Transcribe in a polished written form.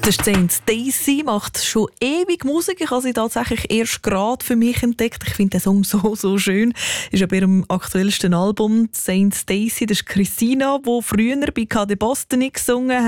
Der Saint Stacy macht schon ewig Musik. Ich habe sie tatsächlich erst gerade für mich entdeckt. Ich finde den Song so schön. Ist bei ihrem aktuellsten Album Saint Stacy. Das ist Christina, die früher bei KD Boston gesungen